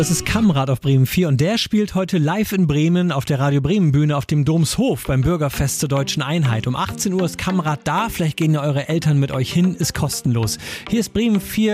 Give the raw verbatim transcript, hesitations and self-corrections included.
Das ist Kammrad auf Bremen vier und der spielt heute live in Bremen auf der Radio Bremen Bühne auf dem Domshof beim Bürgerfest zur Deutschen Einheit. Um achtzehn Uhr ist Kammrad da, vielleicht gehen ja eure Eltern mit euch hin, ist kostenlos. Hier ist Bremen vier.